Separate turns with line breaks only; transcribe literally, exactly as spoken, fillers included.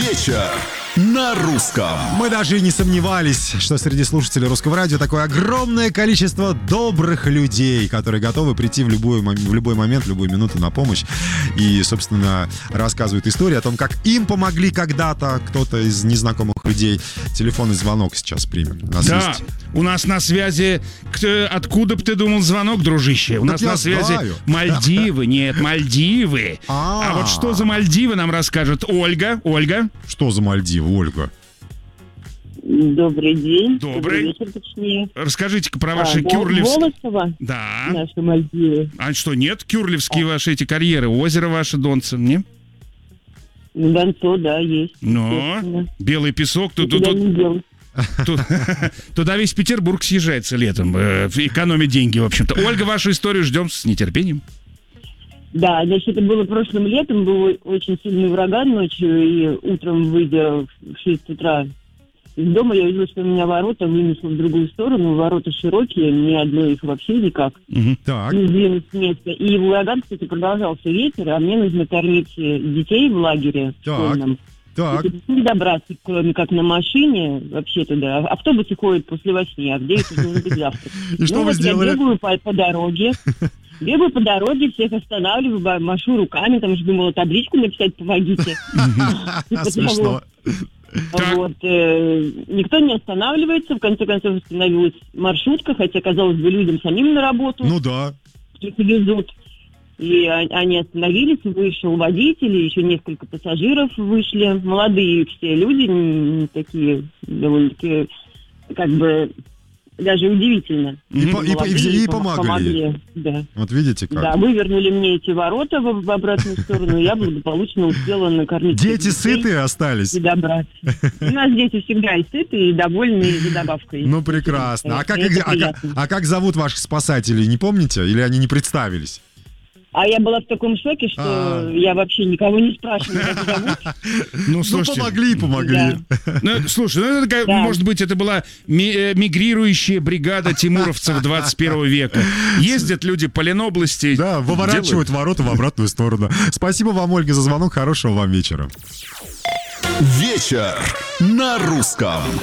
Вечер на русском.
Мы даже и не сомневались, что среди слушателей Русского радио такое огромное количество добрых людей, которые готовы прийти в любой, в любой момент, в любую минуту на помощь. И, собственно, рассказывают истории о том, как им помогли когда-то кто-то из незнакомых людей. Телефонный звонок сейчас примем. У нас
да,
есть...
у нас на связи... Откуда бы ты думал звонок, дружище? У
Так
нас на связи
знаю.
Мальдивы. Нет, Мальдивы. А вот что за Мальдивы нам расскажет Ольга. Ольга.
Что за Мальдивы, Ольга?
Добрый день.
Добрый.
Добрый вечер, точнее.
Расскажите-ка про ваши
а,
кюрлевские...
Волосово,
Да.
наши Мальдивы.
А что, нет? Кюрлевские ваши эти карьеры, озеро ваше, Донце, не?
Ну, Донцо, да, есть.
Но
естественно.
белый песок, тут, тут,
Никуда не делал.
тут- туда весь Петербург съезжается летом, э, экономит деньги, в общем-то. Ольга, вашу историю ждем с нетерпением.
Да, значит, это было прошлым летом, был очень сильный ураган ночью, и утром, выйдя в шесть утра из дома, я увидела, что у меня ворота вынесло в другую сторону, ворота широкие, ни одной их вообще никак
Мгм.
Так.
не сдвинуть с места. И ураган, кстати, продолжался ветер, а мне нужно кормить детей в лагере
Так.
школьном.
Так.
И не добраться, кроме как на машине, вообще туда. Автобусы ходят после восьми, а в девять уже должен быть завтрак.
И что
Ну,
вы
вот
сделали?
Я бегаю по, по дороге, бегаю по дороге, всех останавливаю, ба- машу руками, там же думала табличку написать «Помогите». Типа
Смешно.
того.
Так.
Вот, э, никто не останавливается, в конце концов остановилась маршрутка, хотя, казалось бы, людям самим на работу
Ну да.
их везут. И о- они остановились, вышел водитель, и еще несколько пассажиров вышли. Молодые все люди, не, не такие довольно-таки, как бы, даже удивительно.
И, по- и по- и
Молодые
взяли, и
пом-
помогали.
Да.
Вот видите как.
Да, вывернули мне эти ворота в, в обратную сторону, и я благополучно успела накормить.
Дети
всех детей
сытые остались?
и добраться. У нас дети всегда и сытые, и довольные, и за добавкой.
Ну, прекрасно. А как,
Это
их- а, как-
приятно.
а как зовут ваших спасателей, не помните? Или они не представились?
А я была в таком шоке, что
А.
я вообще никого не спрашивала, как зовут.
Ну,
Ну,
слушайте,
помогли и помогли.
Да.
ну, слушай, ну, это, такая,
Да.
может быть, это была ми- э, мигрирующая бригада тимуровцев двадцать первого века. Ездят люди по Ленобласти.
Да, выворачивают
делают.
ворота в обратную сторону. Спасибо вам, Ольга, за звонок. Хорошего вам вечера.
Вечер на русском.